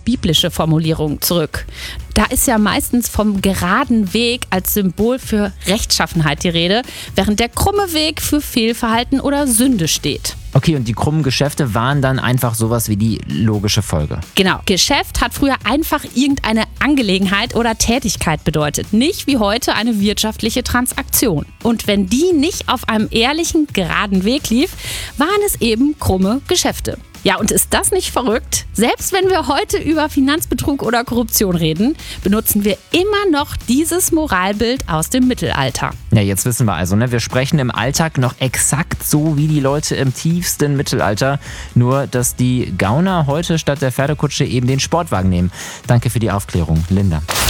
biblische Formulierung zurück. Da ist ja meistens vom geraden Weg als Symbol für Rechtschaffenheit die Rede, während der krumme Weg für Fehlverhalten oder Sünde steht. Okay, und die krummen Geschäfte waren dann einfach sowas wie die logische Folge. Genau, Geschäft hat früher einfach irgendeine Angelegenheit oder Tätigkeit bedeutet, nicht wie heute eine wirtschaftliche Transaktion. Und wenn die nicht auf einem ehrlichen, geraden Weg lief, waren es eben krumme Geschäfte. Ja, und ist das nicht verrückt? Selbst wenn wir heute über Finanzbetrug oder Korruption reden, benutzen wir immer noch dieses Moralbild aus dem Mittelalter. Ja, jetzt wissen wir also, wir sprechen im Alltag noch exakt so wie die Leute im tiefsten Mittelalter, nur dass die Gauner heute statt der Pferdekutsche eben den Sportwagen nehmen. Danke für die Aufklärung, Linda.